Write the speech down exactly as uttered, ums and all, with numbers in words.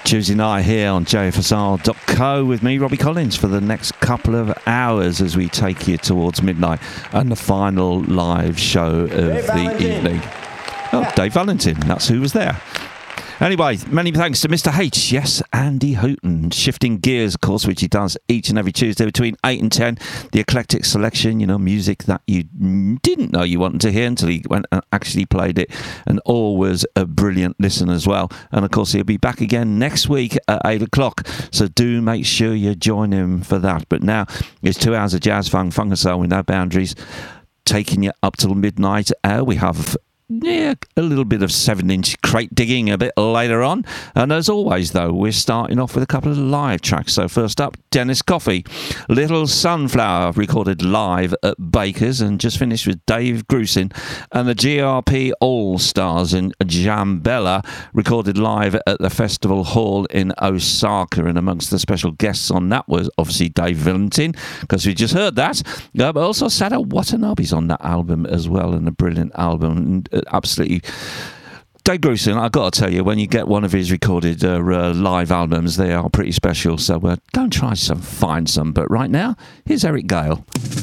Tuesday night here on J F S R dot co with me, Robbie Collins, for the next couple of hours as we take you towards midnight and the final live show of Dave the Valentin. evening. Oh, yeah. Dave Valentin, that's who was there. Anyway, many thanks to Mister H. Yes, Andy Houghton. Shifting gears, of course, which he does each and every Tuesday between eight and ten. The eclectic selection, you know, music that you didn't know you wanted to hear until he went and actually played it. And always a brilliant listen as well. And, of course, he'll be back again next week at eight o'clock. So do make sure you join him for that. But now it's two hours of jazz, funk, funk and soul with no boundaries. Taking you up till midnight. Uh, we have... Yeah, a little bit of seven-inch crate digging a bit later on. And as always, though, we're starting off with a couple of live tracks. So first up, Dennis Coffey, Little Sunflower, recorded live at Baker's, and just finished with Dave Grusin and the G R P All-Stars in Jambella, recorded live at the Festival Hall in Osaka. And amongst the special guests on that was obviously Dave Valentin, because we just heard that. Uh, but also Sado Watanabe's on that album as well, and a brilliant album. And, uh, absolutely. Dave Grusin, I've got to tell you, when you get one of his recorded uh, uh, live albums, they are pretty special. So uh, go and try some, find some. But right now, here's Eric Gale.